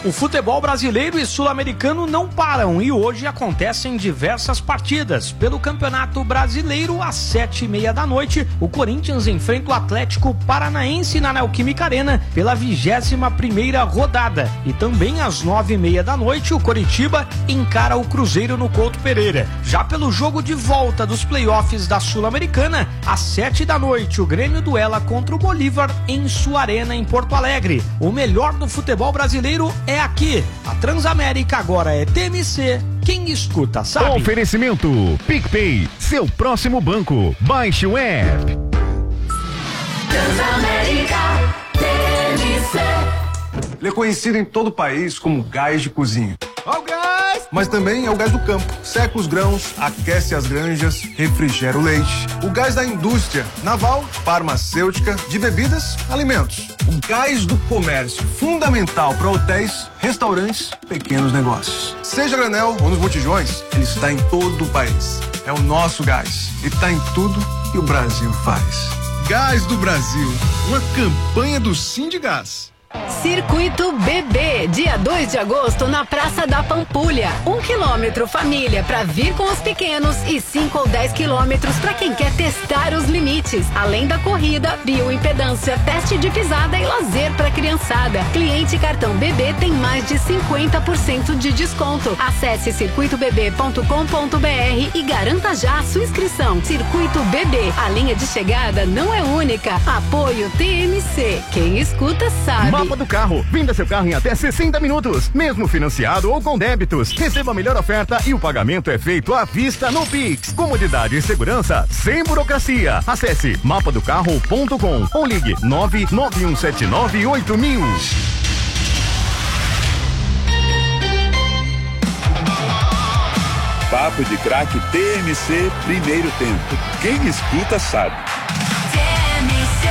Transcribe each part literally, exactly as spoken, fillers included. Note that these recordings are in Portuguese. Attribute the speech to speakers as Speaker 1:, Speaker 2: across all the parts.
Speaker 1: O futebol brasileiro e sul-americano não param e hoje acontecem diversas partidas. Pelo Campeonato Brasileiro, às sete e meia da noite, o Corinthians enfrenta o Atlético Paranaense na Neoquímica Arena pela vigésima primeira rodada. E também às nove e meia da noite, o Coritiba encara o Cruzeiro no Couto Pereira. Já pelo jogo de volta dos playoffs da Sul-Americana, às sete da noite, o Grêmio duela contra o Bolívar em sua arena em Porto Alegre. O melhor do futebol brasileiro é aqui. A Transamérica agora é T M C. Quem escuta sabe.
Speaker 2: Oferecimento PicPay, seu próximo banco. Baixe o app.
Speaker 3: Transamérica T M C.
Speaker 4: Ele é conhecido em todo o país como gás de cozinha.
Speaker 5: Ó o gás!
Speaker 4: Mas também é o gás do campo. Seca os grãos, aquece as granjas, refrigera o leite. O gás da indústria naval, farmacêutica, de bebidas, alimentos. O gás do comércio, fundamental para hotéis, restaurantes, pequenos negócios. Seja a granel ou nos botijões, ele está em todo o país. É o nosso gás e está em tudo que o Brasil faz.
Speaker 5: Gás do Brasil, uma campanha do Sindigás.
Speaker 6: Circuito Bebê, dia dois de agosto na Praça da Pampulha. Um quilômetro família para vir com os pequenos e cinco ou dez quilômetros para quem quer testar os limites. Além da corrida, bioimpedância, teste de pisada e lazer para criançada. Cliente cartão Bebê tem mais de cinquenta por cento de desconto. Acesse circuito bebê ponto com ponto br e garanta já a sua inscrição. Circuito Bebê, a linha de chegada não é única. Apoio T M C. Quem escuta sabe.
Speaker 2: Mapa do carro. Venda seu carro em até sessenta minutos, mesmo financiado ou com débitos. Receba a melhor oferta e o pagamento é feito à vista no Pix. Comodidade e segurança sem burocracia. Acesse mapa do carro ponto com ou ligue nove nove um sete nove oito mil.
Speaker 7: Papo de Craque T M C, primeiro tempo. Quem escuta sabe.
Speaker 3: T M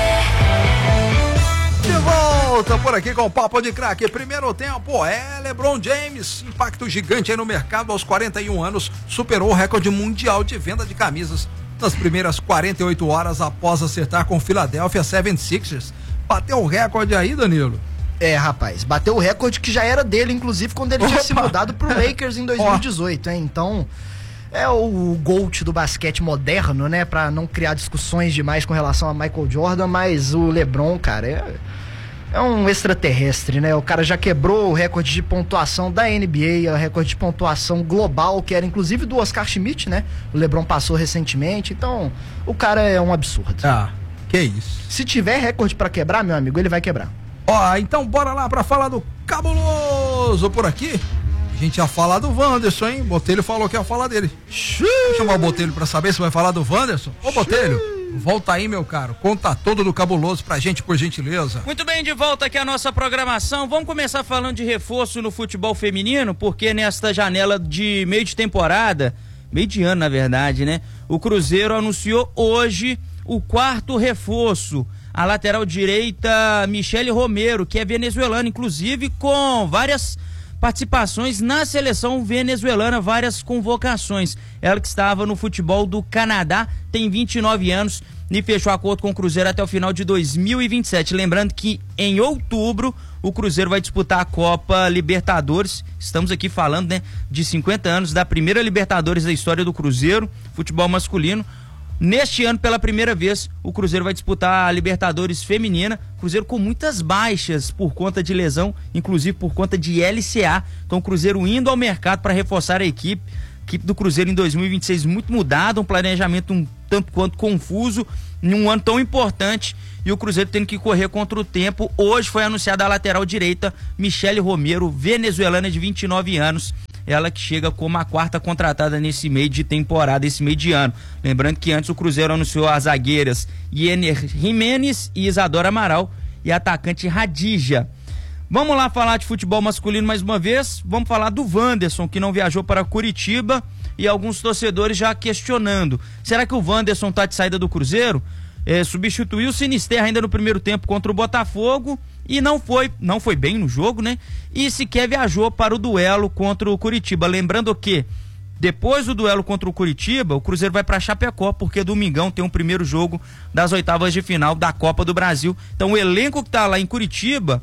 Speaker 3: C.
Speaker 5: De volta por aqui com o Papo de Craque. Primeiro tempo é LeBron James. Impacto gigante aí no mercado aos quarenta e um anos. Superou o recorde mundial de venda de camisas nas primeiras quarenta e oito horas após acertar com o Philadelphia setenta e seis ers. Bateu o recorde aí, Danilo?
Speaker 8: É, rapaz, bateu o recorde que já era dele, inclusive, quando ele tinha se mudado pro Lakers em dois mil e dezoito, hein? Então, é o GOAT do basquete moderno, né? Pra não criar discussões demais com relação a Michael Jordan, mas o LeBron, cara, é, é um extraterrestre, né? O cara já quebrou o recorde de pontuação da N B A, o recorde de pontuação global, que era inclusive do Oscar Schmidt, né? O LeBron passou recentemente, então o cara é um absurdo.
Speaker 5: Ah, que isso.
Speaker 8: Se tiver recorde pra quebrar, meu amigo, ele vai quebrar.
Speaker 5: Ó, então bora lá pra falar do cabuloso por aqui. A gente ia falar do Wanderson, hein? Botelho falou que ia falar dele. Vou chamar o Botelho pra saber se vai falar do Wanderson. Ô, Botelho, volta aí, meu caro. Conta todo do cabuloso pra gente, por gentileza.
Speaker 9: Muito bem, de volta aqui a nossa programação. Vamos começar falando de reforço no futebol feminino, porque nesta janela de meio de temporada, meio de ano, na verdade, né? O Cruzeiro anunciou hoje o quarto reforço. A lateral direita, Michele Romero, que é venezuelana, inclusive com várias participações na seleção venezuelana, várias convocações. Ela que estava no futebol do Canadá, tem vinte e nove anos e fechou acordo com o Cruzeiro até o final de dois mil e vinte e sete. Lembrando que em outubro o Cruzeiro vai disputar a Copa Libertadores. Estamos aqui falando, né, de cinquenta anos da primeira Libertadores da história do Cruzeiro, futebol masculino. Neste ano, pela primeira vez, o Cruzeiro vai disputar a Libertadores feminina. Cruzeiro com muitas baixas por conta de lesão, inclusive por conta de L C A. Então o Cruzeiro indo ao mercado para reforçar a equipe. A equipe do Cruzeiro em dois mil e vinte e seis muito mudada, um planejamento um tanto quanto confuso, em um ano tão importante, e o Cruzeiro tendo que correr contra o tempo. Hoje foi anunciada a lateral direita, Michele Romero, venezuelana de vinte e nove anos. Ela que chega como a quarta contratada nesse meio de temporada, esse meio de ano. Lembrando que antes o Cruzeiro anunciou as zagueiras Yener Jimenez e Isadora Amaral e a atacante Radija. Vamos lá falar de futebol masculino mais uma vez. Vamos falar do Wanderson, que não viajou para Curitiba, e alguns torcedores já questionando. Será que o Wanderson tá de saída do Cruzeiro? É, substituiu o Sinisterra ainda no primeiro tempo contra o Botafogo e não foi, não foi bem no jogo, né? E sequer viajou para o duelo contra o Curitiba. Lembrando que depois do duelo contra o Curitiba, o Cruzeiro vai para Chapecó, porque domingão tem um primeiro jogo das oitavas de final da Copa do Brasil. Então o elenco que tá lá em Curitiba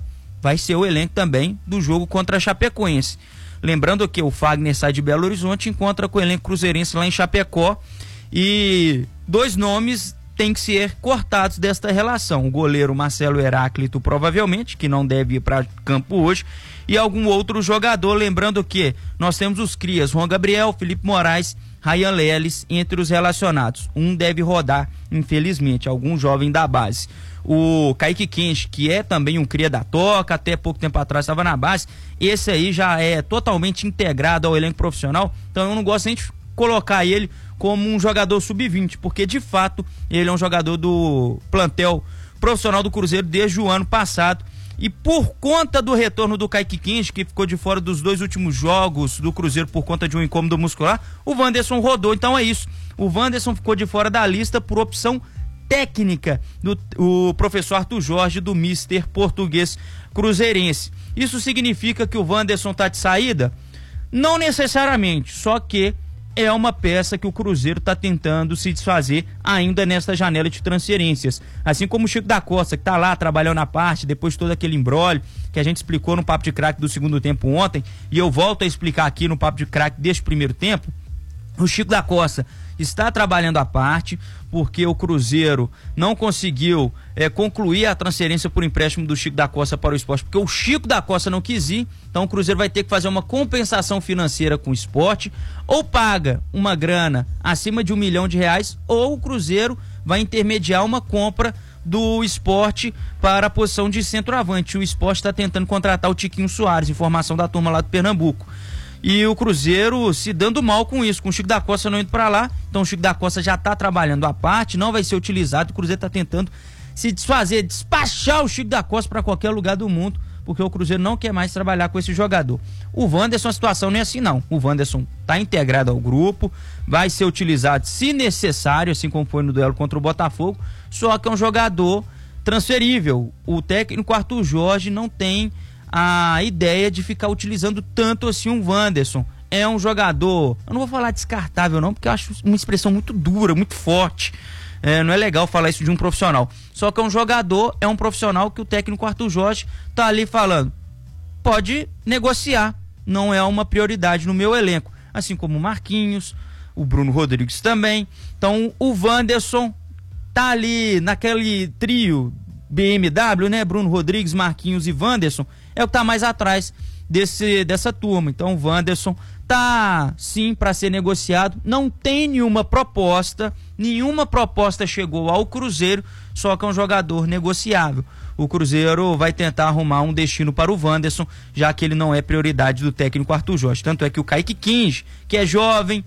Speaker 9: vai ser o elenco também do jogo contra a Chapecoense. Lembrando que o Fagner sai de Belo Horizonte, encontra com o elenco cruzeirense lá em Chapecó, e dois nomes têm que ser cortados desta relação. O goleiro Marcelo Heráclito, provavelmente, que não deve ir para campo hoje, e algum outro jogador. Lembrando que nós temos os crias, Juan Gabriel, Felipe Moraes, Ryan Leles, entre os relacionados. Um deve rodar, infelizmente, algum jovem da base. O Kaique Kenji, que é também um cria da Toca, até pouco tempo atrás estava na base, esse aí já é totalmente integrado ao elenco profissional, então eu não gosto nem de colocar ele como um jogador sub vinte, porque de fato ele é um jogador do plantel profissional do Cruzeiro desde o ano passado. E por conta do retorno do Kaique Kenji, que ficou de fora dos dois últimos jogos do Cruzeiro por conta de um incômodo muscular, o Wanderson rodou. Então é isso, o Wanderson ficou de fora da lista por opção técnica do o professor Arthur Jorge, do mister português cruzeirense. Isso significa que o Wanderson tá de saída? Não necessariamente, só que é uma peça que o Cruzeiro está tentando se desfazer ainda nesta janela de transferências. Assim como o Chico da Costa, que tá lá trabalhando na parte, depois de todo aquele imbróglio que a gente explicou no Papo de Craque do segundo tempo ontem, e eu volto a explicar aqui no Papo de Craque deste primeiro tempo. O Chico da Costa está trabalhando à parte, porque o Cruzeiro não conseguiu é, concluir a transferência por empréstimo do Chico da Costa para o Sport, porque o Chico da Costa não quis ir. Então o Cruzeiro vai ter que fazer uma compensação financeira com o Sport, ou paga uma grana acima de um milhão de reais, ou o Cruzeiro vai intermediar uma compra do Sport para a posição de centroavante. O Sport está tentando contratar o Tiquinho Soares, informação da turma lá do Pernambuco. E o Cruzeiro se dando mal com isso, com o Chico da Costa não indo para lá. Então o Chico da Costa já está trabalhando à parte, não vai ser utilizado. O Cruzeiro está tentando se desfazer, despachar o Chico da Costa para qualquer lugar do mundo, porque o Cruzeiro não quer mais trabalhar com esse jogador. O Wanderson, a situação não é assim não. O Wanderson está integrado ao grupo, vai ser utilizado se necessário, assim como foi no duelo contra o Botafogo, só que é um jogador transferível. O técnico Arthur Jorge não tem a ideia de ficar utilizando tanto assim um Wanderson. É um jogador, eu não vou falar descartável não, porque eu acho uma expressão muito dura, muito forte. É, não é legal falar isso de um profissional. Só que é um jogador, é um profissional que o técnico Arthur Jorge tá ali falando, pode negociar, não é uma prioridade no meu elenco. Assim como o Marquinhos, o Bruno Rodrigues também. Então o Wanderson tá ali naquele trio B M W, né? Bruno Rodrigues, Marquinhos e Wanderson, é o que tá mais atrás desse, dessa turma. Então o Wanderson tá sim para ser negociado, não tem nenhuma proposta, nenhuma proposta chegou ao Cruzeiro, só que é um jogador negociável. O Cruzeiro vai tentar arrumar um destino para o Wanderson, já que ele não é prioridade do técnico Arthur Jorge. Tanto é que o Kaique Kenji, que é jovem,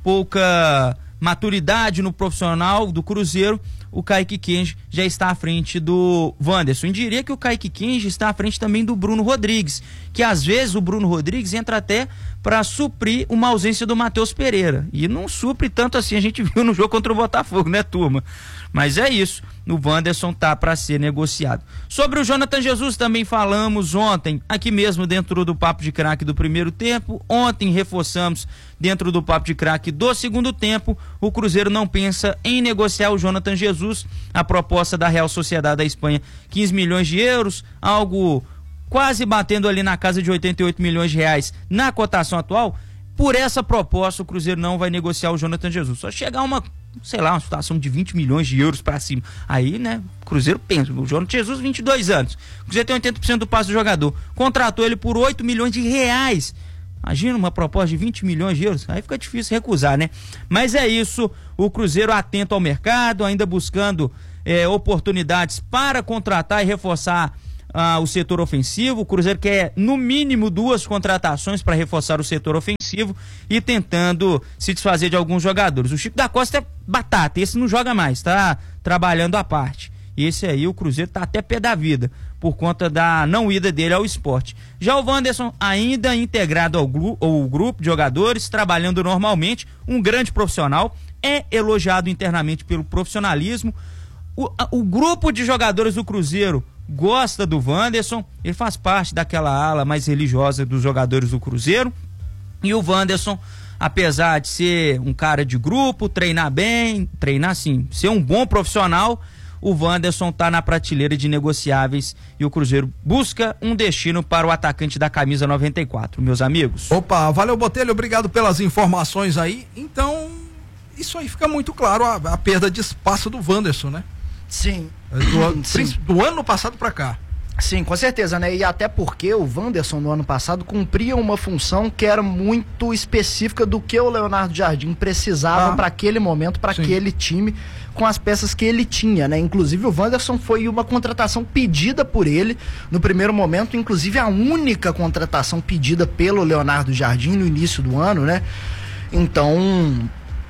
Speaker 9: pouca maturidade no profissional do Cruzeiro, o Kaique Kenji já está à frente do Wanderson. E diria que o Kaique Kenji está à frente também do Bruno Rodrigues, que às vezes o Bruno Rodrigues entra até para suprir uma ausência do Matheus Pereira. E não supre tanto assim, a gente viu no jogo contra o Botafogo, né, turma? Mas é isso, o Wanderson tá para ser negociado. Sobre o Jonathan Jesus também falamos ontem, aqui mesmo dentro do Papo de Craque do primeiro tempo. Ontem reforçamos dentro do Papo de Craque do segundo tempo. O Cruzeiro não pensa em negociar o Jonathan Jesus. A proposta da Real Sociedade da Espanha, quinze milhões de euros, algo quase batendo ali na casa de oitenta e oito milhões de reais na cotação atual. Por essa proposta o Cruzeiro não vai negociar o Jonathan Jesus. Só chegar uma, sei lá, uma situação de vinte milhões de euros para cima. Aí, né, o Cruzeiro pensa, o Jonathan Jesus, vinte e dois anos. O Cruzeiro tem oitenta por cento do passe do jogador. Contratou ele por oito milhões de reais. Imagina uma proposta de vinte milhões de euros, aí fica difícil recusar, né? Mas é isso, o Cruzeiro atento ao mercado, ainda buscando é, oportunidades para contratar e reforçar ah, o setor ofensivo. O Cruzeiro quer no mínimo duas contratações para reforçar o setor ofensivo e tentando se desfazer de alguns jogadores. O Chico da Costa é batata, esse não joga mais, tá trabalhando à parte. Esse aí o Cruzeiro tá até pé da vida por conta da não ida dele ao esporte. Já o Wanderson ainda integrado ao, gru- ao grupo de jogadores, trabalhando normalmente, um grande profissional, é elogiado internamente pelo profissionalismo. O, a, o grupo de jogadores do Cruzeiro gosta do Wanderson, ele faz parte daquela ala mais religiosa dos jogadores do Cruzeiro. E o Wanderson, apesar de ser um cara de grupo, treinar bem, treinar sim, ser um bom profissional, o Wanderson tá na prateleira de negociáveis e o Cruzeiro busca um destino para o atacante da camisa noventa e quatro, meus amigos.
Speaker 5: Opa, valeu, Botelho, obrigado pelas informações aí. Então, isso aí fica muito claro, a, a perda de espaço do Wanderson, né?
Speaker 8: Sim.
Speaker 5: Do,
Speaker 8: Sim.
Speaker 5: do ano passado pra cá.
Speaker 8: Sim, com certeza, né? E até porque o Wanderson no ano passado cumpria uma função que era muito específica do que o Leonardo Jardim precisava
Speaker 5: Ah.
Speaker 8: para aquele momento, para
Speaker 5: Sim.
Speaker 8: aquele time, com as peças que ele tinha, né? Inclusive o Wanderson foi uma contratação pedida por ele no primeiro momento, inclusive a única contratação pedida pelo Leonardo Jardim no início do ano, né? Então,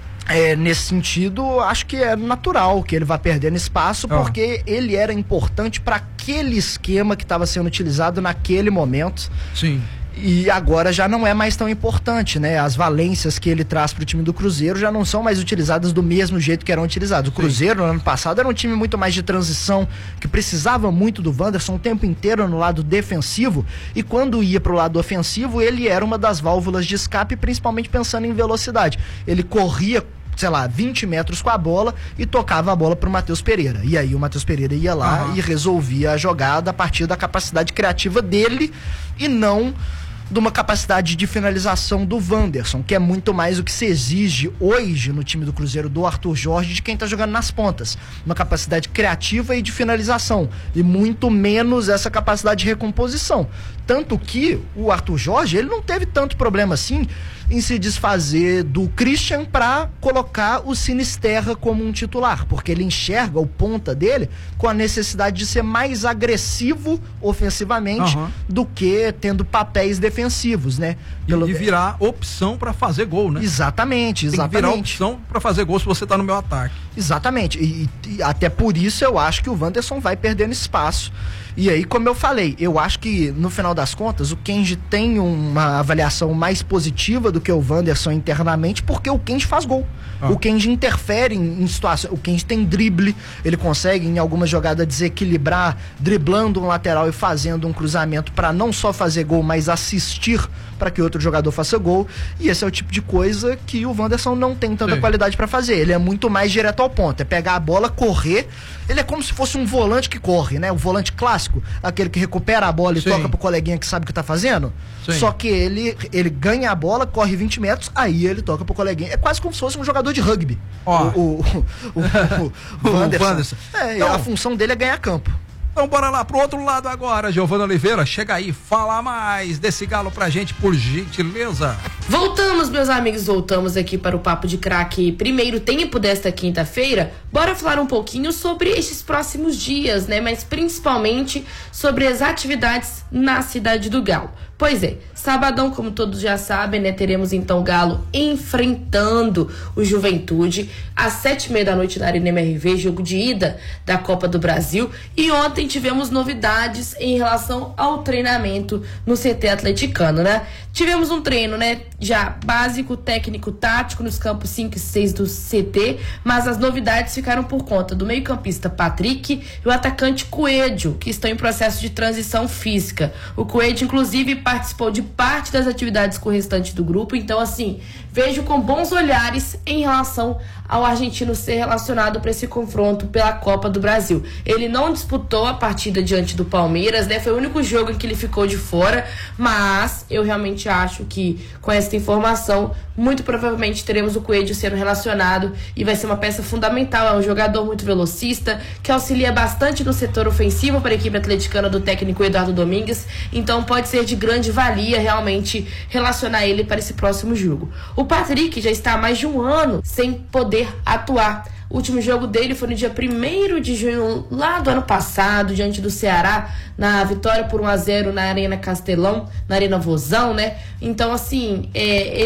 Speaker 8: é, nesse sentido, acho que é natural que ele vá perdendo espaço,
Speaker 5: Ah.
Speaker 8: porque ele era importante para aquele esquema que estava sendo utilizado naquele momento.
Speaker 5: Sim.
Speaker 8: E agora já não é mais tão importante, né? As valências que ele traz para o time do Cruzeiro já não são mais utilizadas do mesmo jeito que eram utilizadas. O Cruzeiro, no ano passado, era um time muito mais de transição, que precisava muito do Wanderson o tempo inteiro no lado defensivo, e quando ia para o lado ofensivo, ele era uma das válvulas de escape, principalmente pensando em velocidade. Ele corria, sei lá, vinte metros com a bola e tocava a bola pro Matheus Pereira. E aí o Matheus Pereira ia lá
Speaker 5: Uhum.
Speaker 8: e resolvia a jogada a partir da capacidade criativa dele e não de uma capacidade de finalização do Wanderson, que é muito mais o que se exige hoje no time do Cruzeiro do Arthur Jorge, de quem tá jogando nas pontas. Uma capacidade criativa e de finalização, e muito menos essa capacidade de recomposição. Tanto que o Arthur Jorge, ele não teve tanto problema assim em se desfazer do Christian para colocar o Sinisterra como um titular, porque ele enxerga o ponta dele com a necessidade de ser mais agressivo ofensivamente
Speaker 5: Uhum.
Speaker 8: do que tendo papéis defensivos, né?
Speaker 5: E, e virar opção pra fazer gol, né?
Speaker 8: Exatamente,
Speaker 5: Tem que virar
Speaker 8: exatamente.
Speaker 5: opção pra fazer gol se você tá no meu ataque.
Speaker 8: Exatamente, e, e até por isso eu acho que o Wanderson vai perdendo espaço. E aí, como eu falei, eu acho que no final das contas o Kenji tem uma avaliação mais positiva do que o Wanderson internamente, porque o Kenji faz gol.
Speaker 5: Ah.
Speaker 8: O Kenji interfere em, em situações. O Kenji tem drible, ele consegue em alguma jogada desequilibrar, driblando um lateral e fazendo um cruzamento para não só fazer gol, mas assistir para que outro jogador faça gol. E esse é o tipo de coisa que o Wanderson não tem tanta
Speaker 5: Sim.
Speaker 8: qualidade para fazer. Ele é muito mais direto ao ponto, é pegar a bola, correr. Ele é como se fosse um volante que corre, né? O volante clássico, aquele que recupera a bola e
Speaker 5: Sim.
Speaker 8: toca pro coleguinha que sabe o que tá fazendo.
Speaker 5: Sim.
Speaker 8: Só que ele, ele ganha a bola, corre vinte metros, aí ele toca pro coleguinha. É quase como se fosse um jogador de rugby.
Speaker 5: Ó.
Speaker 8: O, o, o, o, o,
Speaker 5: O
Speaker 8: Wanderson.
Speaker 5: Wanderson.
Speaker 8: É,
Speaker 5: Então-
Speaker 8: a função dele é ganhar campo.
Speaker 5: Então bora lá pro outro lado agora, Giovana Oliveira, chega aí, fala mais desse galo pra gente, por gentileza.
Speaker 10: Voltamos, meus amigos, voltamos aqui para o Papo de Craque primeiro tempo desta quinta-feira. Bora falar um pouquinho sobre estes próximos dias, né? Mas principalmente sobre as atividades na cidade do Galo. Pois é, sabadão, como todos já sabem, né? Teremos então o Galo enfrentando o Juventude às sete e meia da noite na Arena M R V, jogo de ida da Copa do Brasil. E ontem tivemos novidades em relação ao treinamento no C T atleticano, né? Tivemos um treino, né? Já básico, técnico, tático nos campos cinco e seis do C T, mas as novidades ficaram por conta do meio-campista Patrick e o atacante Coelho, que estão em processo de transição física. O Coelho, inclusive, participou de parte das atividades com o restante do grupo, então, assim, vejo com bons olhares em relação ao argentino ser relacionado para esse confronto pela Copa do Brasil. Ele não disputou a partida diante do Palmeiras, né? Foi o único jogo em que ele ficou de fora, mas eu realmente acho que com essa informação, muito provavelmente teremos o Coelho sendo relacionado e vai ser uma peça fundamental. É um jogador muito velocista, que auxilia bastante no setor ofensivo para a equipe atleticana do técnico Eduardo Domingues, então pode ser de grande valia realmente relacionar ele para esse próximo jogo. O Patrick já está há mais de um ano sem poder atuar. O último jogo dele foi no dia primeiro de junho, lá do ano passado, diante do Ceará, na vitória por um a zero na Arena Castelão, na Arena Vozão, né? Então, assim, é,